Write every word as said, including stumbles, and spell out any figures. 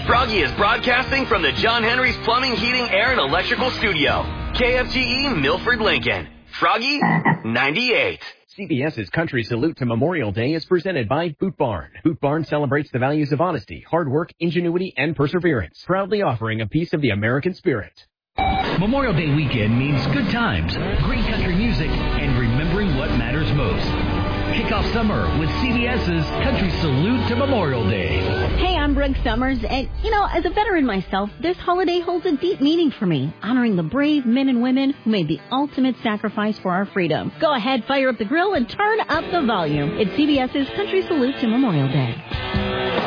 Froggy is broadcasting from the John Henry's Plumbing, Heating, Air, and Electrical Studio. K F G E, Milford, Lincoln. Froggy, ninety-eight. CBS's Country Salute to Memorial Day is presented by Boot Barn. Boot Barn celebrates the values of honesty, hard work, ingenuity, and perseverance, proudly offering a piece of the American spirit. Memorial Day weekend means good times, great country music, and remembering what matters most. Kick off summer with CBS's Country Salute to Memorial Day. Hey, I'm Brooke Summers, and, you know, as a veteran myself, this holiday holds a deep meaning for me, honoring the brave men and women who made the ultimate sacrifice for our freedom. Go ahead, fire up the grill, and turn up the volume. It's CBS's Country Salute to Memorial Day.